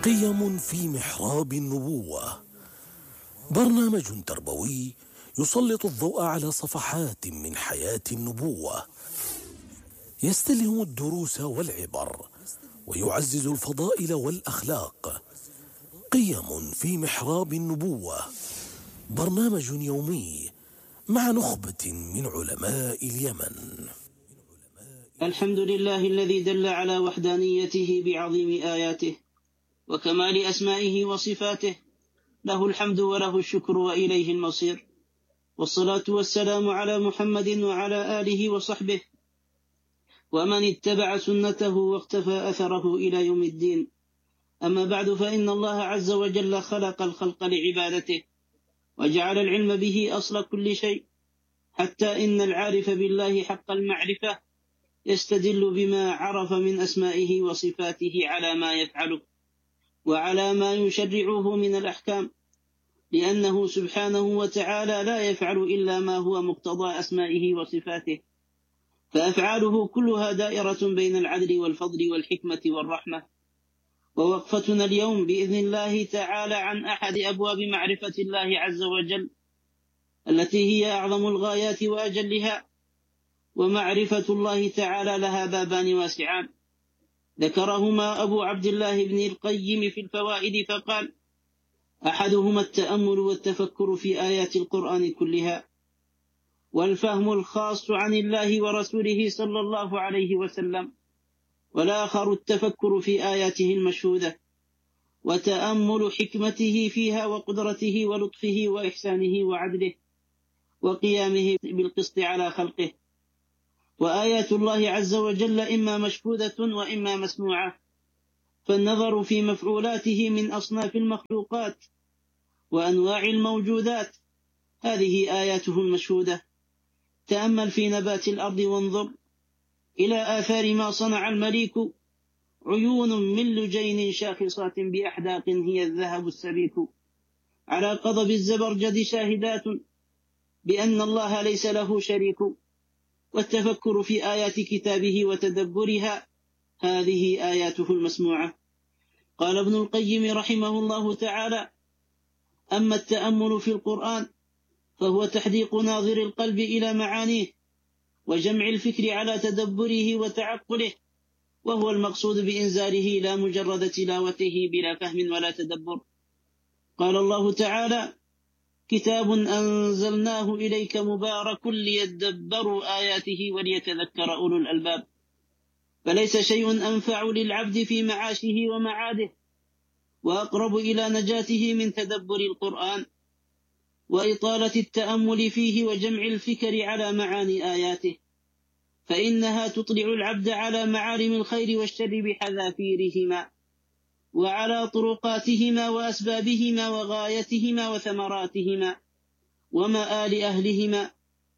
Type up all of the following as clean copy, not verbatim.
قيم في محراب النبوة، برنامج تربوي يسلط الضوء على صفحات من حياة النبوة، يستلهم الدروس والعبر ويعزز الفضائل والأخلاق. قيم في محراب النبوة، برنامج يومي مع نخبة من علماء اليمن. الحمد لله الذي دل على وحدانيته بعظيم آياته وكمال أسمائه وصفاته، له الحمد وله الشكر وإليه المصير، والصلاة والسلام على محمد وعلى آله وصحبه ومن اتبع سنته واقتفى أثره إلى يوم الدين. أما بعد، فإن الله عز وجل خلق الخلق لعبادته وجعل العلم به أصل كل شيء، حتى إن العارف بالله حق المعرفة يستدل بما عرف من أسمائه وصفاته على ما يفعله وعلى ما يشرعه من الأحكام، لأنه سبحانه وتعالى لا يفعل إلا ما هو مقتضى أسمائه وصفاته، فأفعاله كلها دائرة بين العدل والفضل والحكمة والرحمة. ووقفتنا اليوم بإذن الله تعالى عن أحد أبواب معرفة الله عز وجل، التي هي أعظم الغايات وأجلها، ومعرفة الله تعالى لها بابان واسعان ذكرهما أبو عبد الله بن القيم في الفوائد، فقال: أحدهما التأمل والتفكر في آيات القرآن كلها، والفهم الخاص عن الله ورسوله صلى الله عليه وسلم، والآخر التفكر في آياته المشهودة وتأمل حكمته فيها وقدرته ولطفه وإحسانه وعدله وقيامه بالقسط على خلقه. وآيات الله عز وجل إما مشهودة وإما مسموعة، فالنظر في مفعولاته من أصناف المخلوقات وأنواع الموجودات هذه آياته المشهودة. تأمل في نبات الأرض وانظر إلى آثار ما صنع المليك، عيون من لجين شاخصات بأحداق هي الذهب السبيك، على قضب الزبرجد شاهدات بأن الله ليس له شريك. والتفكر في آيات كتابه وتدبرها هذه آياته المسموعة. قال ابن القيم رحمه الله تعالى: أما التأمل في القرآن فهو تحديق ناظر القلب إلى معانيه وجمع الفكر على تدبره وتعقله، وهو المقصود بإنزاله لا مجرد تلاوته بلا فهم ولا تدبر. قال الله تعالى: كتاب أنزلناه إليك مبارك ليدبروا آياته وليتذكر أولو الألباب. فليس شيء أنفع للعبد في معاشه ومعاده وأقرب إلى نجاته من تدبر القرآن وإطالة التأمل فيه وجمع الفكر على معاني آياته، فإنها تطلع العبد على معالم الخير والشر بحذافيرهما وعلى طرقاتهما وأسبابهما وغايتهما وثمراتهما ومآل أهلهما،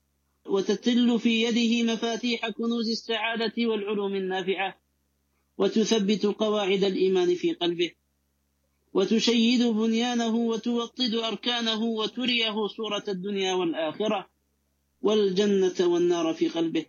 وتتل في يده مفاتيح كنوز السعادة والعلوم النافعة، وتثبت قواعد الإيمان في قلبه، وتشيد بنيانه وتوطد أركانه، وتريه صورة الدنيا والآخرة والجنة والنار في قلبه،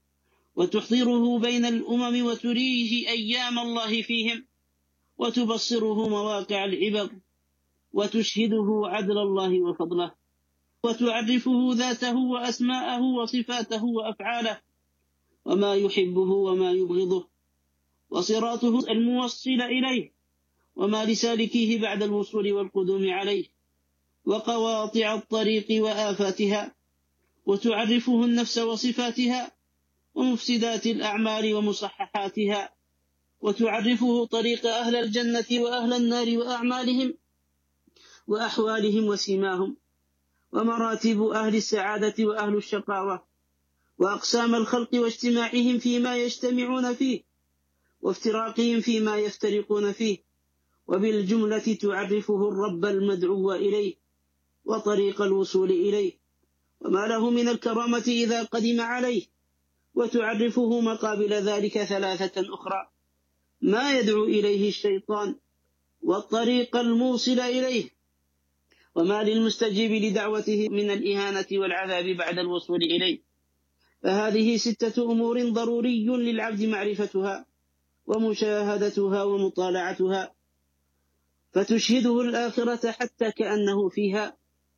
وتحضره بين الأمم وتريه أيام الله فيهم، وتبصره مواقع العبر، وتشهده عدل الله وفضله، وتعرفه ذاته وأسماءه وصفاته وأفعاله وما يحبه وما يبغضه وصراطه الموصل إليه وما لسالكيه بعد الوصول والقدوم عليه وقواطع الطريق وآفاتها، وتعرفه النفس وصفاتها ومفسدات الأعمال ومصححاتها، وتعرفه طريق أهل الجنة وأهل النار وأعمالهم وأحوالهم وسيماهم، ومراتب أهل السعادة وأهل الشقاوة، وأقسام الخلق واجتماعهم فيما يجتمعون فيه وافتراقهم فيما يفترقون فيه، وبالجملة تعرفه الرب المدعو إليه وطريق الوصول إليه وما له من الكرامة إذا قدم عليه، وتعرفه مقابل ذلك ثلاثة أخرى: ما يدعو إليه الشيطان والطريق الموصل إليه وما للمستجيب لدعوته من الإهانة والعذاب بعد الوصول إليه. فهذه 6 أمور ضروري للعبد معرفتها ومشاهدتها ومطالعتها. فتشهده الآخرة حتى كأنه فيها،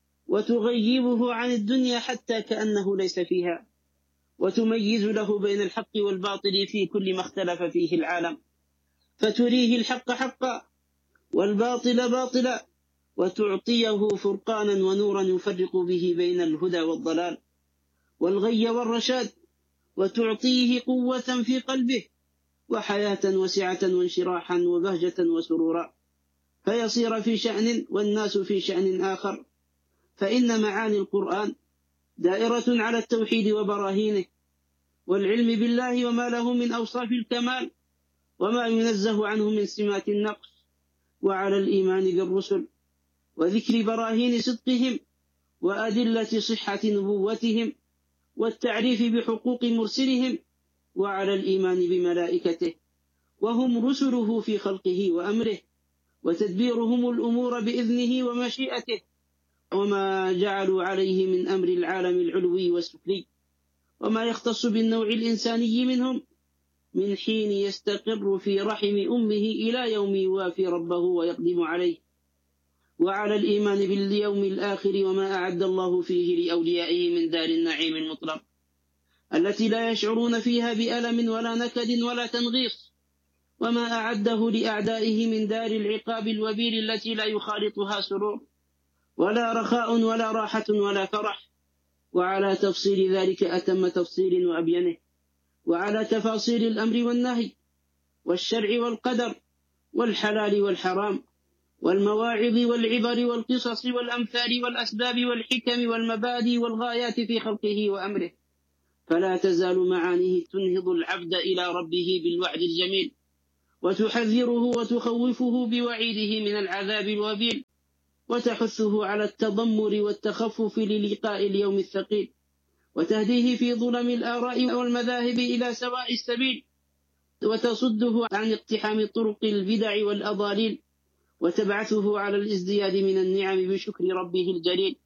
وتغيبه عن الدنيا حتى كأنه ليس فيها، وتميز له بين الحق والباطل في كل ما اختلف فيه العالم، فتريه الحق حقا والباطل باطلا، وتعطيه فرقانا ونورا يفرق به بين الهدى والضلال والغي والرشاد، وتعطيه قوة في قلبه وحياة وسعة وانشراحا وبهجة وسرورا، فيصير في شأن والناس في شأن آخر. فإن معاني القرآن دائرة على التوحيد وبراهينه والعلم بالله وما له من أوصاف الكمال وما ينزه عنه من سمات النقص، وعلى الإيمان بالرسل وذكر براهين صدقهم وأدلة صحة نبوتهم والتعريف بحقوق مرسلهم، وعلى الإيمان بملائكته وهم رسله في خلقه وأمره وتدبيرهم الأمور بإذنه ومشيئته، وما جعلوا عليه من أمر العالم العلوي والسفلي، وما يختص بالنوع الإنساني منهم من حين يستقر في رحم أمه إلى يوم يوافي ربه ويقدم عليه، وعلى الإيمان باليوم الآخر وما أعد الله فيه لأوليائه من دار النعيم المطلق التي لا يشعرون فيها بألم ولا نكد ولا تنغيص، وما أعده لأعدائه من دار العقاب الوبيل التي لا يخالطها سرور ولا رخاء ولا راحة ولا فرح، وعلى تفصيل ذلك أتم تفصيل وأبينه، وعلى تفاصيل الأمر والنهي والشرع والقدر والحلال والحرام والمواعظ والعبر والقصص والأمثال والأسباب والحكم والمبادئ والغايات في خلقه وأمره، فلا تزال معانيه تنهض العبد إلى ربه بالوعد الجميل، وتحذره وتخوفه بوعيده من العذاب الوبيل، وتحثه على التضمر والتخفف للقاء اليوم الثقيل، وتهديه في ظلم الآراء والمذاهب إلى سواء السبيل، وتصده عن اقتحام طرق البدع والأضاليل، وتبعثه على الازدياد من النعم بشكر ربه الجليل،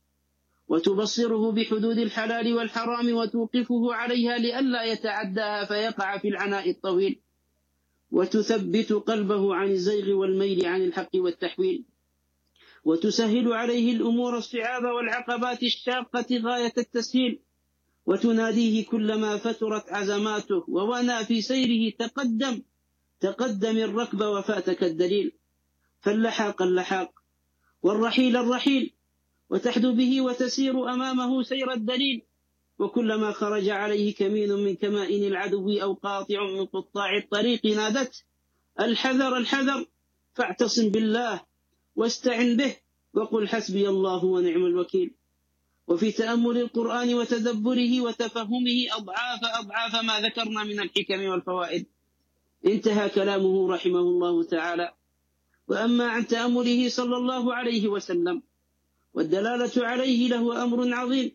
وتبصره بحدود الحلال والحرام وتوقفه عليها لئلا يتعداها فيقع في العناء الطويل، وتثبت قلبه عن الزيغ والميل عن الحق والتحويل، وتسهل عليه الأمور الصعاب والعقبات الشاقة غاية التسهيل، وتناديه كلما فترت عزماته ووانى في سيره تقدم الركب وفاتك الدليل، فاللحاق اللحاق والرحيل الرحيل، وتحدو به وتسير أمامه سير الدليل، وكلما خرج عليه كمين من كمائن العدو أو قاطع من قطاع الطريق نادت الحذر الحذر، فاعتصم بالله واستعن به وقل حسبي الله ونعم الوكيل. وفي تأمل القرآن وتدبره وتفهمه أضعاف ما ذكرنا من الحكم والفوائد. انتهى كلامه رحمه الله تعالى. وأما عن تأمله صلى الله عليه وسلم والدلالة عليه له أمر عظيم،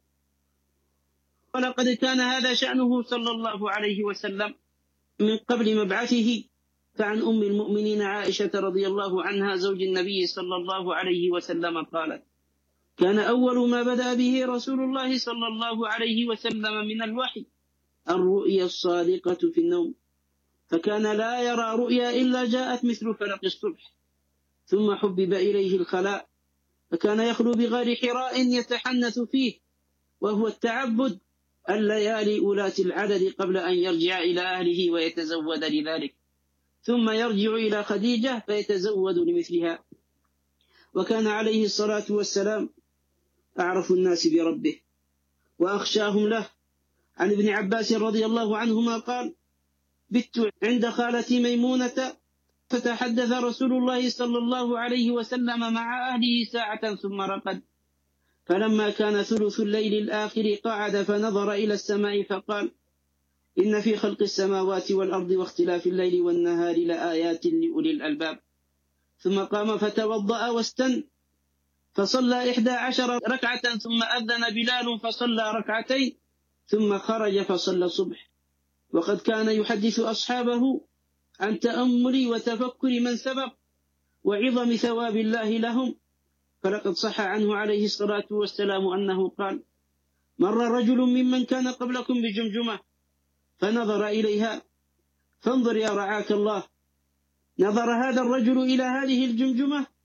ولقد كان هذا شأنه صلى الله عليه وسلم من قبل مبعثه. فعن أم المؤمنين عائشة رضي الله عنها زوج النبي صلى الله عليه وسلم قالت: كان أول ما بدأ به رسول الله صلى الله عليه وسلم من الوحي الرؤيا الصادقة في النوم، فكان لا يرى رؤيا إلا جاءت مثل فلق الصبح، ثم حبب إليه الخلاء، فكان يخلو بغار حراء يتحنث فيه، وهو التعبد الليالي أولات العدد قبل أن يرجع إلى أهله ويتزود لذلك، ثم يرجع إلى خديجة فيتزود لمثلها. وكان عليه الصلاة والسلام أعرف الناس بربه وأخشاهم له. عن ابن عباس رضي الله عنهما قال: بت عند خالتي ميمونة فتحدث رسول الله صلى الله عليه وسلم مع أهله ساعة ثم رقد، فلما كان ثلث الليل الآخر قعد فنظر إلى السماء فقال: إن في خلق السماوات والأرض واختلاف الليل والنهار لآيات لأولي الألباب. ثم قام فتوضأ واستن فصلى 11 ركعة، ثم أذن بلال فصلى ركعتين، ثم خرج فصلى الصبح. وقد كان يحدث أصحابه عن تأمل وتفكر من سبق وعظم ثواب الله لهم، فلقد صح عنه عليه الصلاة والسلام أنه قال: مر رجل ممن كان قبلكم بجمجمة فنظر إليها، فانظر يا رعاك الله. نظر هذا الرجل إلى هذه الجمجمة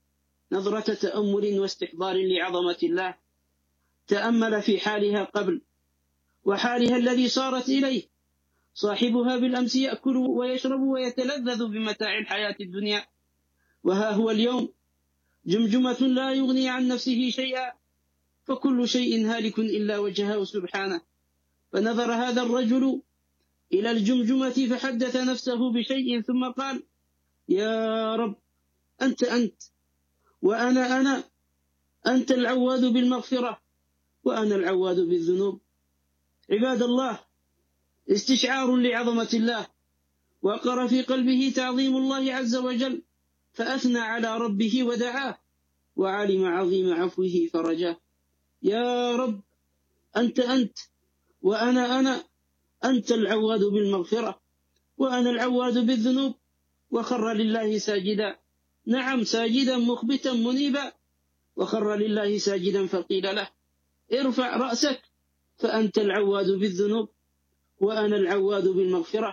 نظرة تأمل واستحضار لعظمة الله، تأمل في حالها قبل وحالها الذي صارت إليه. صاحبها بالأمس يأكل ويشرب ويتلذذ بمتاع الحياة الدنيا، وها هو اليوم جمجمة لا يغني عن نفسه شيئا، فكل شيء هالك إلا وجهه سبحانه. فنظر هذا الرجل إلى الجمجمة فحدث نفسه بشيء ثم قال: يا رب، أنت وأنا أنت العواد بالمغفرة وأنا العواد بالذنوب. عباد الله، استشعار لعظمة الله، وقر في قلبه تعظيم الله عز وجل، فأثنى على ربه ودعاه، وعلم عظيم عفوه فرجاه. يا رب، أنت وأنا أنت العواد بالمغفرة وأنا العواد بالذنوب. وخر لله ساجدا، نعم ساجدا مخبتا منيبا، وخر لله ساجدا فقيل له: ارفع رأسك فأنت العواد بالذنوب وأنا العواد بالمغفرة.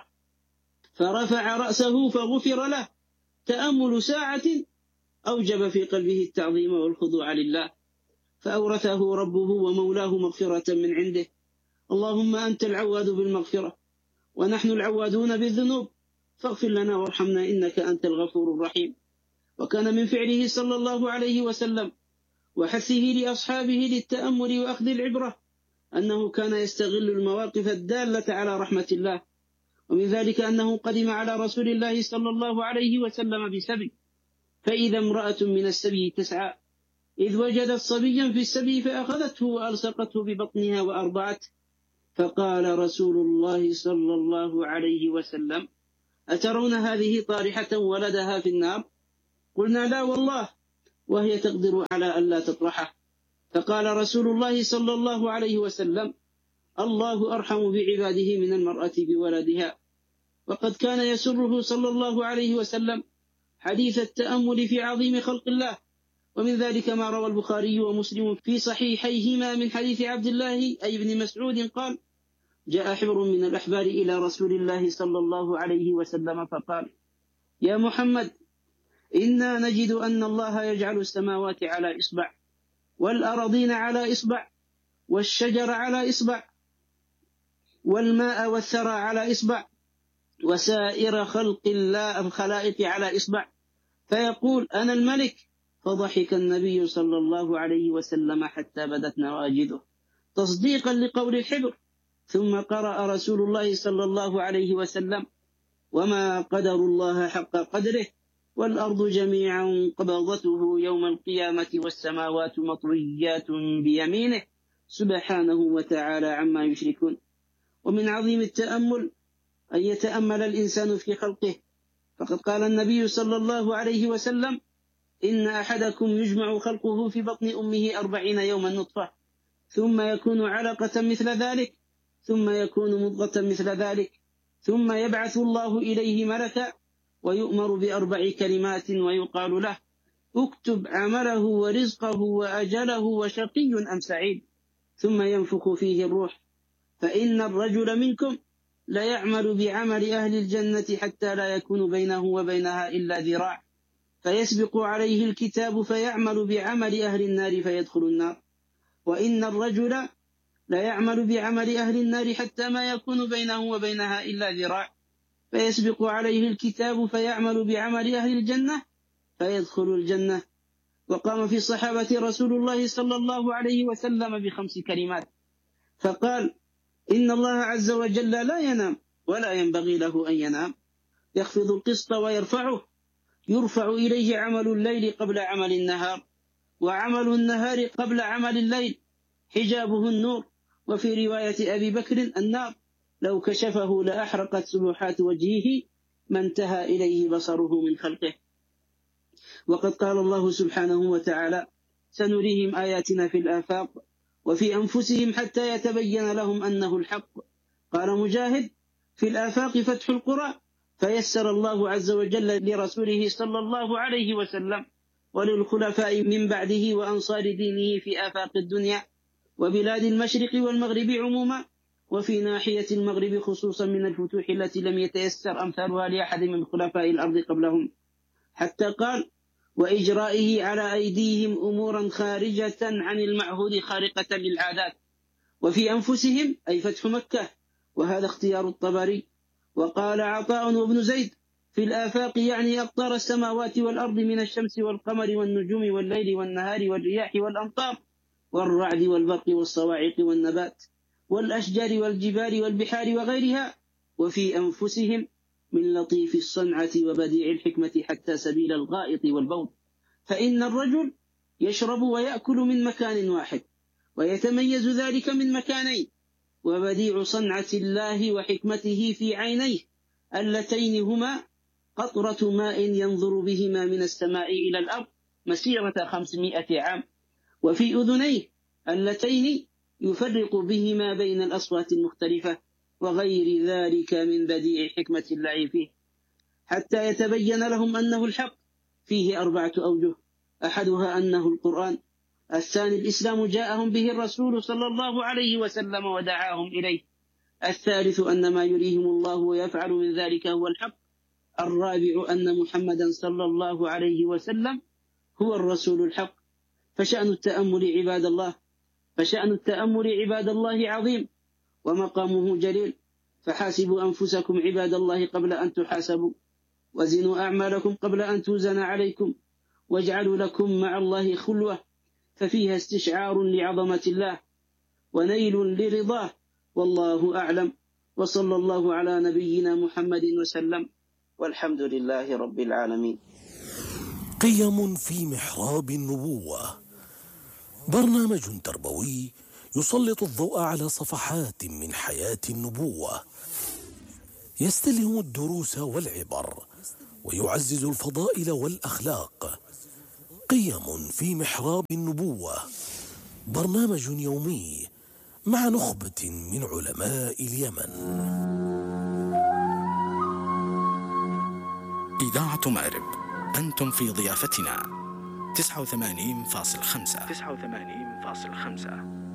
فرفع رأسه فغفر له. تأمل ساعة أوجب في قلبه التعظيم والخضوع لله، فأورثه ربه ومولاه مغفرة من عنده. اللهم أنت العواد بالمغفرة ونحن العوادون بالذنوب، فاغفر لنا وارحمنا إنك أنت الغفور الرحيم. وكان من فعله صلى الله عليه وسلم وحثه لأصحابه للتأمل وأخذ العبرة أنه كان يستغل المواقف الدالة على رحمة الله. ومن ذلك أنه قدم على رسول الله صلى الله عليه وسلم بسبي، فإذا امرأة من السبي تسعى، إذ وجدت صبيا في السبي فأخذته وألصقته ببطنها وأرضعته. فقال رسول الله صلى الله عليه وسلم: أترون هذه طارحة ولدها في النار؟ قلنا: لا والله، وهي تقدر على ألا تطرحه. فقال رسول الله صلى الله عليه وسلم: الله أرحم بعباده من المرأة بولدها. وقد كان يسره صلى الله عليه وسلم حديث التأمل في عظيم خلق الله. ومن ذلك ما روى البخاري ومسلم في صحيحيهما من حديث عبد الله أي بن مسعود قال: جاء حبر من الأحبار إلى رسول الله صلى الله عليه وسلم فقال: يا محمد، إنا نجد أن الله يجعل السماوات على إصبع، والأراضين على إصبع، والشجر على إصبع، والماء والثرى على إصبع، وسائر خلق الله الخلائق على إصبع، فيقول: أنا الملك. فضحك النبي صلى الله عليه وسلم حتى بدت نواجذه تصديقا لقول الحبر. ثم قرأ رسول الله صلى الله عليه وسلم: وما قدر الله حق قدره، والأرض جميعا قبضته يوم القيامة والسماوات مطويات بيمينه سبحانه وتعالى عما يشركون. ومن عظيم التأمل أن يتأمل الإنسان في خلقه، فقد قال النبي صلى الله عليه وسلم: إن أحدكم يجمع خلقه في بطن أمه 40 يوما نطفة، ثم يكون علقة مثل ذلك، ثم يكون مضغة مثل ذلك، ثم يبعث الله إليه ملكا ويؤمر ب4 كلمات ويقال له: اكتب عمله ورزقه وأجله وشقي أم سعيد، ثم ينفخ فيه الروح. فإن الرجل منكم لا يعمل بعمل أهل الجنة حتى لا يكون بينه وبينها إلا ذراع، فيسبق عليه الكتاب فيعمل بعمل أهل النار فيدخل النار. وإن الرجل لا يعمل بعمل أهل النار حتى ما يكون بينه وبينها إلا ذراع، فيسبق عليه الكتاب فيعمل بعمل أهل الجنة فيدخل الجنة. وقام في الصحابة رسول الله صلى الله عليه وسلم ب5 كلمات فقال: إن الله عز وجل لا ينام ولا ينبغي له أن ينام، يخفض القسط ويرفعه، يرفع إليه عمل الليل قبل عمل النهار، وعمل النهار قبل عمل الليل، حجابه النور. وفي رواية أبي بكر: النار لو كشفه لأحرقت سبحات وجهه ما انتهى إليه بصره من خلقه. وقد قال الله سبحانه وتعالى: سنريهم آياتنا في الآفاق وفي أنفسهم حتى يتبين لهم أنه الحق. قال مجاهد: في الآفاق فتح القرى، فيسر الله عز وجل لرسوله صلى الله عليه وسلم وللخلفاء من بعده وأنصار دينه في آفاق الدنيا وبلاد المشرق والمغرب عموما، وفي ناحية المغرب خصوصا من الفتوح التي لم يتيسر أمثالها لأحد من خلفاء الأرض قبلهم. حتى قال: وإجرائه على أيديهم أمورا خارجة عن المعهود خارقة للعادات، وفي أنفسهم أي فتح مكة، وهذا اختيار الطبري. وقال عطاء وابن زيد في الآفاق يعني أقطار السماوات والأرض من الشمس والقمر والنجوم والليل والنهار والرياح والأمطار والرعد والبرق والصواعق والنبات والأشجار والجبال والبحار وغيرها. وفي أنفسهم من لطيف الصنعة وبديع الحكمة حتى سبيل الغائط والبول، فإن الرجل يشرب ويأكل من مكان واحد، ويتميز ذلك من مكانين، وبديع صنعة الله وحكمته في عينيه اللتين هما قطرة ماء ينظر بهما من السماء إلى الأرض مسيرة 500 عام، وفي أذنيه اللتين يفرق بهما بين الأصوات المختلفة، وغير ذلك من بديع حكمة الله فيه، حتى يتبين لهم أنه الحق. فيه 4 أوجه: أحدها أنه القرآن، الثاني الإسلام جاءهم به الرسول صلى الله عليه وسلم ودعاهم إليه، الثالث أن ما يريهم الله ويفعل من ذلك هو الحق، الرابع أن محمدا صلى الله عليه وسلم هو الرسول الحق. فشأن التأمل عباد الله عظيم، ومقامه جليل، فحاسبوا أنفسكم عباد الله قبل أن تحاسبوا، وزنوا أعمالكم قبل أن توزن عليكم، واجعلوا لكم مع الله خلوة، ففيها استشعار لعظمة الله ونيل لرضاه، والله أعلم. وصلى الله على نبينا محمد وسلم، والحمد لله رب العالمين. قيم في محراب النبوة، برنامج تربوي يسلط الضوء على صفحات من حياة النبوة، يستلهم الدروس والعبر، ويعزز الفضائل والأخلاق. قيم في محراب النبوة، برنامج يومي مع نخبة من علماء اليمن. إذاعة مأرب، أنتم في ضيافتنا 89.5.